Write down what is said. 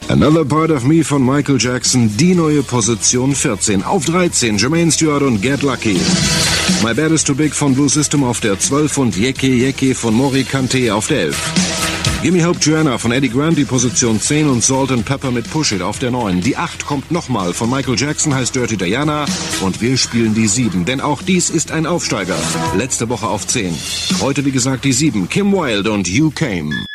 Another Part of Me von Michael Jackson, die neue Position 14. Auf 13 Jermaine Stewart und Get Lucky. My Bad Is Too Big von Blue System auf der 12 und Yeke Yeke von Mori Kante auf der 11. Gimme Hope Joanna von Eddie Grant, die Position 10 und Salt and Pepper mit Push It auf der 9. Die 8 kommt nochmal von Michael Jackson, heißt Dirty Diana und wir spielen die 7, denn auch dies ist ein Aufsteiger. Letzte Woche auf 10. Heute wie gesagt die 7, Kim Wilde und You Came.